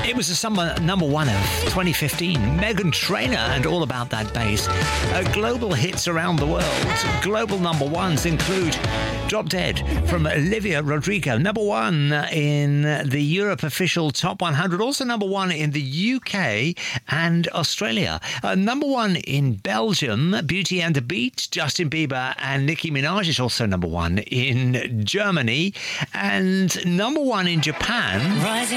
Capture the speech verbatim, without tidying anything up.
It was the summer number one of twenty fifteen. Meghan Trainor and All About That Bass. Uh, global hits around the world. Global number ones include Drop Dead from Olivia Rodrigo. Number one in the Europe official top one hundred. Also number one in the U K and Australia. Uh, number one in Belgium, Beauty and the Beat. Justin Bieber and Nicki Minaj is also number one in Germany. And number one in Japan.